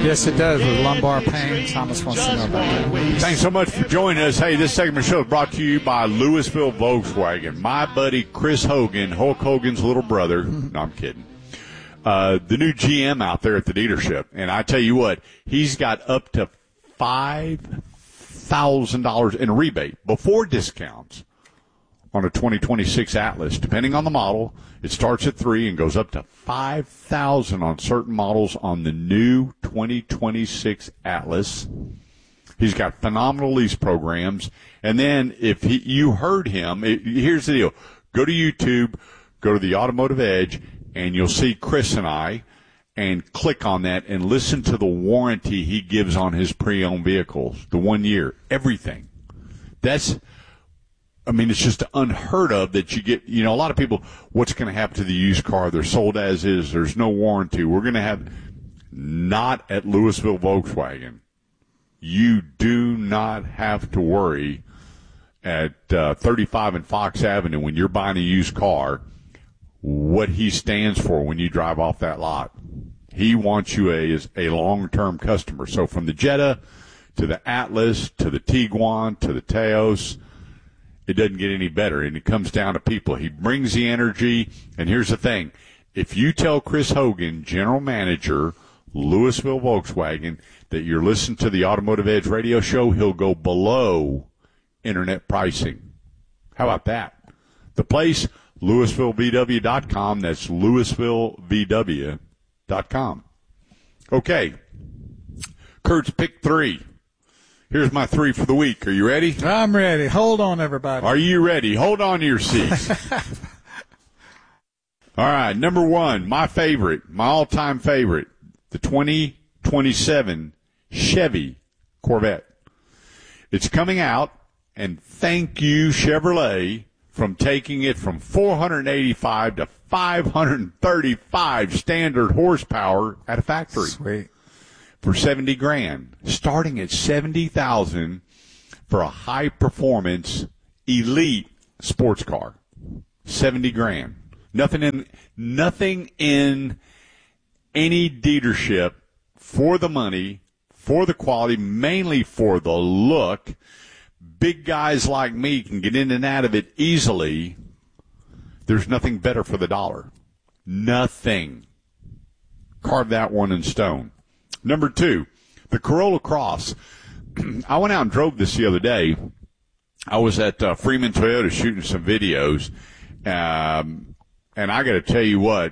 Yes, it does, with lumbar pain. Thomas wants to know about that. Thanks so much for joining us. Hey, this segment of the show is brought to you by Louisville Volkswagen. My buddy Chris Hogan, Hulk Hogan's little brother. No, I'm kidding. The new GM out there at the dealership. And I tell you what, he's got up to $5,000 in a rebate before discounts on a 2026 Atlas. Depending on the model, it starts at $3,000 and goes up to $5,000 on certain models on the new 2026 Atlas. He's got phenomenal lease programs. And then if you heard him, here's the deal. Go to YouTube, go to the Automotive Edge, and you'll see Chris and I, and click on that and listen to the warranty he gives on his pre-owned vehicles, the 1 year, everything. It's just unheard of that you get, a lot of people, what's going to happen to the used car? They're sold as is. There's no warranty. We're going to have, not at Louisville Volkswagen. You do not have to worry at 35 and Fox Avenue when you're buying a used car what he stands for when you drive off that lot. He wants you as a long-term customer. So from the Jetta to the Atlas to the Tiguan to the Taos, it doesn't get any better, and it comes down to people. He brings the energy, and here's the thing. If you tell Chris Hogan, General Manager, Louisville Volkswagen, that you're listening to the Automotive Edge radio show, he'll go below internet pricing. How about that? The place, LouisvilleVW.com. That's LouisvilleVW.com. Okay. Kurt's pick 3. Here's my 3 for the week. Are you ready? I'm ready. Hold on, everybody. Are you ready? Hold on to your seats. All right, number 1, my favorite, my all-time favorite, the 2027 Chevy Corvette. It's coming out, and thank you, Chevrolet, from taking it from 485 to 535 standard horsepower at a factory. Sweet. For $70,000, starting at $70,000 for a high-performance elite sports car. $70,000. Nothing in any dealership for the money, for the quality, mainly for the look. Big guys like me can get in and out of it easily. There's nothing better for the dollar. Nothing. Carve that one in stone. Number 2, the Corolla Cross. I went out and drove this the other day. I was at Freeman Toyota shooting some videos, and I got to tell you what,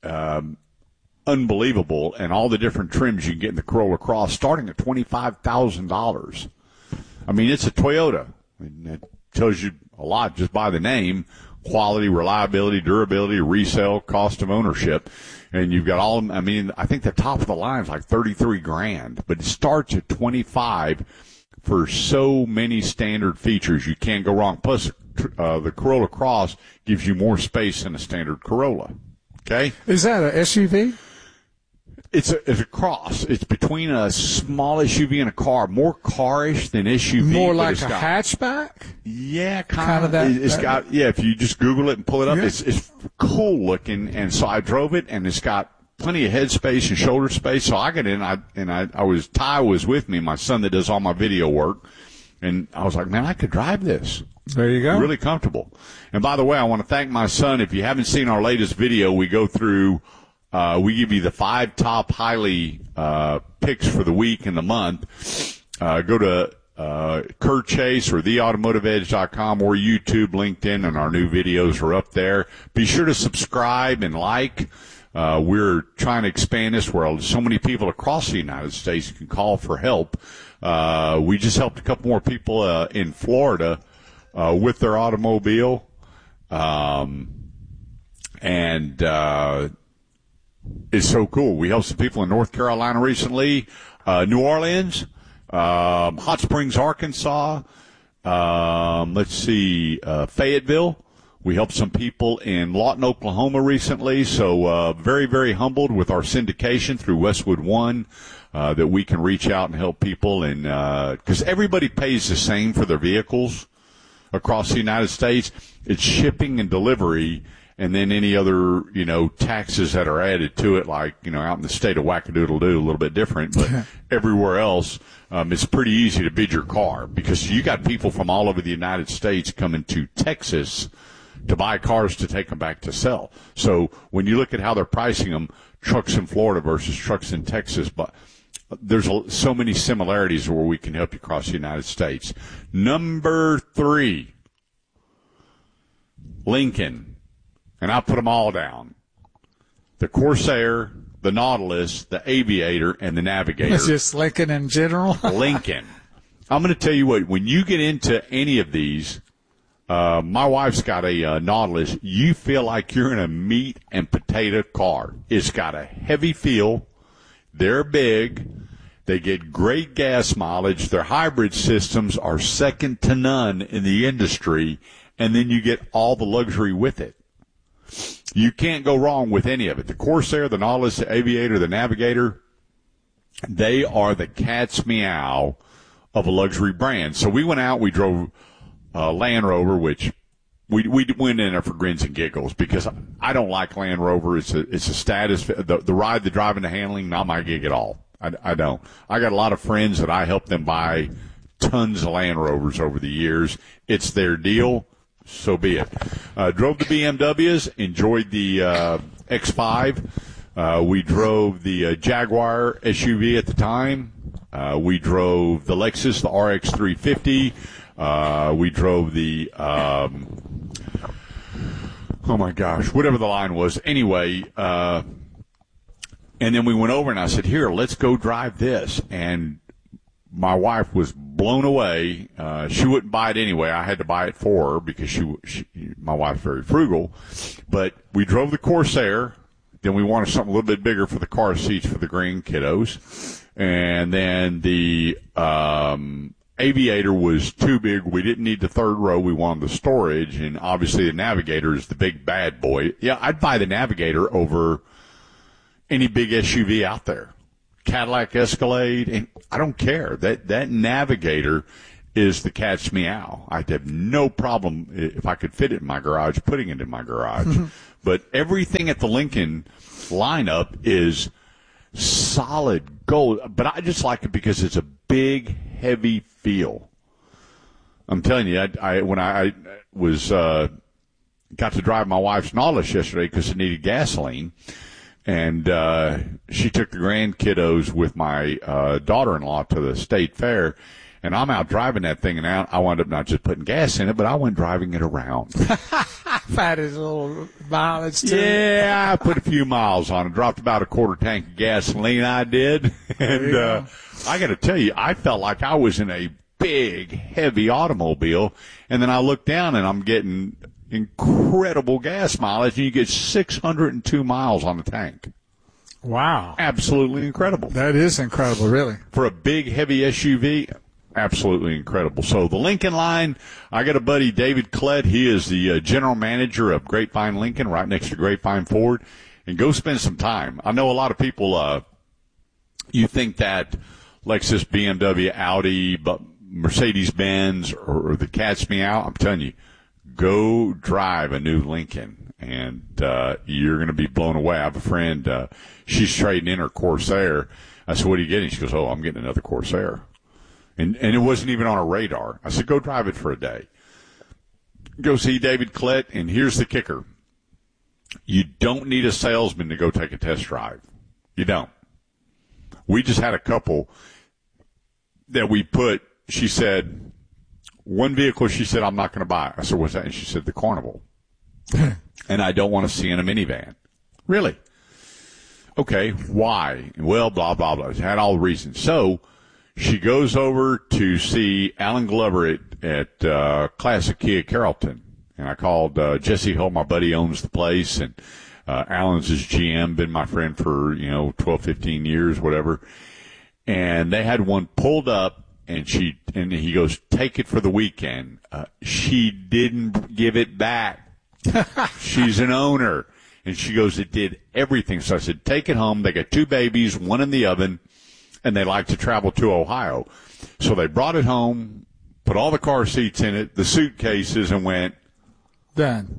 unbelievable, and all the different trims you can get in the Corolla Cross, starting at $25,000. It's a Toyota. That tells you a lot just by the name. Quality, reliability, durability, resale, cost of ownership. And you've got all, I think the top of the line is like $33,000, but it starts at $25,000 for so many standard features. You can't go wrong. Plus, the Corolla Cross gives you more space than a standard Corolla. Okay? Is that an SUV? It's a cross. It's between a small SUV and a car. More car-ish than SUV. More like a hatchback? Yeah, kind of that. If you just Google it and pull it up, it's cool looking. And so I drove it, and it's got plenty of head space and shoulder space. So I got in, Ty was with me, my son that does all my video work. And I was like, man, I could drive this. There you go. Really comfortable. And by the way, I want to thank my son. If you haven't seen our latest video, we go through, we give you the 5 top highly picks for the week and the month. Go to Kurt Chase or theautomotiveedge.com or YouTube, LinkedIn, and our new videos are up there. Be sure to subscribe and like. We're trying to expand this where so many people across the United States can call for help. We just helped a couple more people in Florida with their automobile. It's so cool. We helped some people in North Carolina recently, New Orleans, Hot Springs, Arkansas, Fayetteville. We helped some people in Lawton, Oklahoma recently. So very, very humbled with our syndication through Westwood One that we can reach out and help people. And because everybody pays the same for their vehicles across the United States, it's shipping and delivery. and then any other, taxes that are added to it, like, out in the state of Wackadoodle-Doo, a little bit different, but everywhere else, it's pretty easy to bid your car because you got people from all over the United States coming to Texas to buy cars to take them back to sell. So when you look at how they're pricing them, trucks in Florida versus trucks in Texas, but there's so many similarities where we can help you across the United States. Number 3, Lincoln. And I put them all down. The Corsair, the Nautilus, the Aviator, and the Navigator. It's just Lincoln in general? Lincoln. I'm going to tell you what, when you get into any of these, my wife's got a Nautilus. You feel like you're in a meat and potato car. It's got a heavy feel. They're big. They get great gas mileage. Their hybrid systems are second to none in the industry. And then you get all the luxury with it. You can't go wrong with any of it. The Corsair, the Nautilus, the Aviator, the Navigator, they are the cat's meow of a luxury brand. So we went out, we drove Land Rover, which we went in there for grins and giggles because I don't like Land Rover. It's a status. The ride, the driving, the handling, not my gig at all. I don't. I got a lot of friends that I help them buy tons of Land Rovers over the years. It's their deal. So be it. Drove the BMWs, enjoyed the X5. We drove the Jaguar SUV at the time. We drove the Lexus, the RX 350. We drove the, oh my gosh, whatever the line was. Anyway, and then we went over and I said, here, let's go drive this. And my wife was blown away. She wouldn't buy it anyway. I had to buy it for her because my wife's very frugal. But we drove the Corsair. Then we wanted something a little bit bigger for the car seats for the green kiddos. And then the Aviator was too big. We didn't need the third row. We wanted the storage. And obviously the Navigator is the big bad boy. Yeah, I'd buy the Navigator over any big SUV out there. Cadillac Escalade, and I don't care. That Navigator is the cat's meow. I'd have no problem if I could fit it in my garage, putting it in my garage. But everything at the Lincoln lineup is solid gold. But I just like it because it's a big, heavy feel. I'm telling you, when I was got to drive my wife's Nautilus yesterday because it needed gasoline. And she took the grand kiddos with my daughter-in-law to the state fair, and I'm out driving that thing, and I wound up not just putting gas in it, but I went driving it around. Fat is a little mileage, too. Yeah, I put a few miles on it. Dropped about a quarter tank of gasoline, I did. And I got to tell you, I felt like I was in a big, heavy automobile, and then I looked down, and I'm getting incredible gas mileage, and you get 602 miles on the tank. Wow. Absolutely incredible. That is incredible, really. For a big, heavy SUV, absolutely incredible. So the Lincoln line, I got a buddy, David Klett. He is the general manager of Grapevine Lincoln, right next to Grapevine Ford. And go spend some time. I know a lot of people, you think that Lexus, BMW, Audi, but Mercedes-Benz or the cat's meow. I'm telling you, go drive a new Lincoln, and you're going to be blown away. I have a friend, she's trading in her Corsair. I said, what are you getting? She goes, oh, I'm getting another Corsair. And it wasn't even on her radar. I said, go drive it for a day. Go see David Klett, and here's the kicker. You don't need a salesman to go take a test drive. You don't. We just had a couple that we put, she said, one vehicle, she said, I'm not going to buy. I said, what's that? And she said, the Carnival. And I don't want to see in a minivan. Really? Okay, why? Well, blah, blah, blah. She had all the reasons. So she goes over to see Alan Glover at Classic Kia Carrollton. And I called Jesse Hull, my buddy owns the place, and Alan's his GM, been my friend for, 12, 15 years, whatever. And they had one pulled up. And he goes, take it for the weekend. She didn't give it back. She's an owner. And she goes, it did everything. So I said, take it home. They got 2 babies, one in the oven, and they like to travel to Ohio. So they brought it home, put all the car seats in it, the suitcases, and went, done.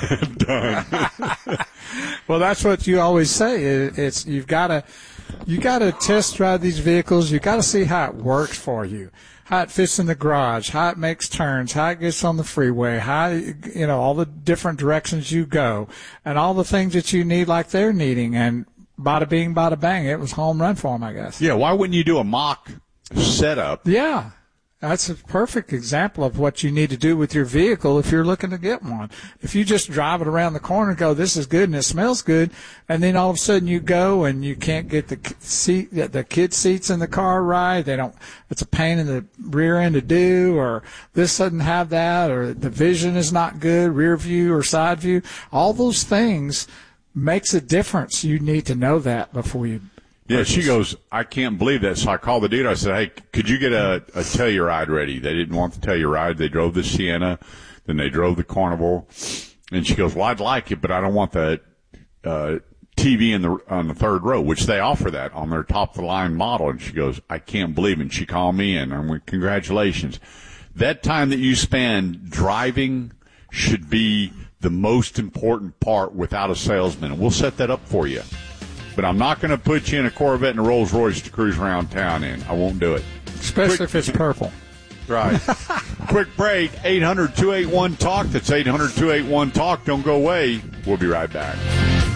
Done. Well, that's what you always say. It's you gotta test drive these vehicles. You gotta see how it works for you, how it fits in the garage, how it makes turns, how it gets on the freeway, how all the different directions you go, and all the things that you need like they're needing. And bada bing, bada bang, it was home run for them, I guess. Yeah. Why wouldn't you do a mock setup? Yeah. That's a perfect example of what you need to do with your vehicle if you're looking to get one. If you just drive it around the corner and go, this is good and it smells good, and then all of a sudden you go and you can't get the kid seats in the car right, it's a pain in the rear end to do, or this doesn't have that, or the vision is not good, rear view or side view, all those things makes a difference. You need to know that before you. Yeah, she goes, I can't believe that. So I called the dude. I said, hey, could you get a Telluride ready? They didn't want the Telluride. They drove the Sienna. Then they drove the Carnival. And she goes, well, I'd like it, but I don't want the TV on the third row, which they offer that on their top-of-the-line model. And she goes, I can't believe it. And she called me in. I went, congratulations. That time that you spend driving should be the most important part without a salesman. And we'll set that up for you. But I'm not going to put you in a Corvette and a Rolls Royce to cruise around town in. I won't do it. Especially if it's purple. Right. Quick break. 800-281-TALK. That's 800-281-TALK. Don't go away. We'll be right back.